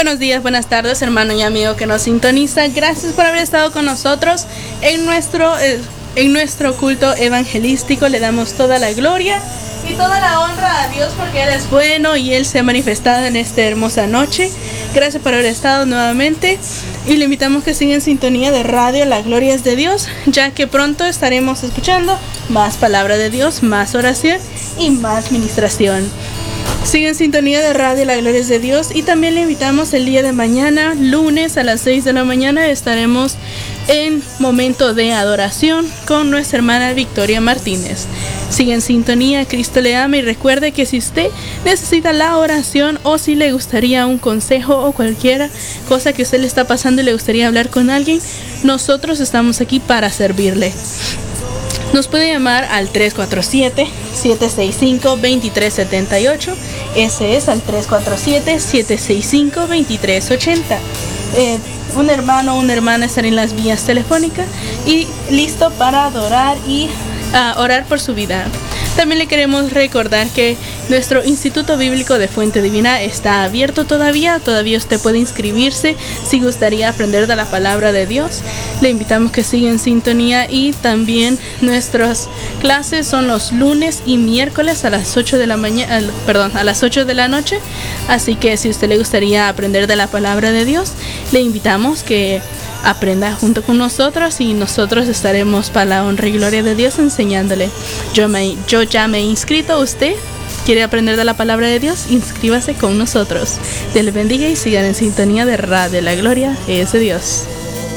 Buenos días, buenas tardes, hermano y amigo que nos sintoniza. Gracias por haber estado con nosotros en nuestro culto evangelístico. Le damos toda la gloria y toda la honra a Dios porque Él es bueno y Él se ha manifestado en esta hermosa noche. Gracias por haber estado nuevamente y le invitamos que siga en sintonía de radio La Gloria es de Dios, ya que pronto estaremos escuchando más palabra de Dios, más oración y más ministración. Sigue en sintonía de radio La Gloria es de Dios y también le invitamos el día de mañana, lunes a las 6 de la mañana, estaremos en momento de adoración con nuestra hermana Victoria Martínez. Sigue en sintonía, Cristo le ama y recuerde que si usted necesita la oración o si le gustaría un consejo o cualquier cosa que usted le está pasando y le gustaría hablar con alguien, nosotros estamos aquí para servirle. Nos puede llamar al 347-765-2378. Ese es al 347-765-2380. Un hermano o una hermana estará en las vías telefónicas y listo para adorar y orar por su vida. También le queremos recordar que nuestro Instituto Bíblico de Fuente Divina está abierto todavía. Todavía usted puede inscribirse si gustaría aprender de la palabra de Dios. Le invitamos que siga en sintonía y también nuestras clases son los lunes y miércoles a las 8 de la mañana, a las 8 de la noche. Así que si usted le gustaría aprender de la palabra de Dios, le invitamos que aprenda junto con nosotros y nosotros estaremos para la honra y gloria de Dios enseñándole. Yo ya me he inscrito. ¿Usted quiere aprender de la palabra de Dios? Inscríbase con nosotros. Dios le bendiga y sigan en sintonía de Radio La Gloria es de Dios.